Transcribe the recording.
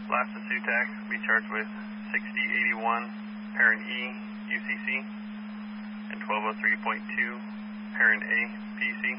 Lasta SUTAC will be charged with 6081, parent E, UCC, and 1203.2, parent A, PC.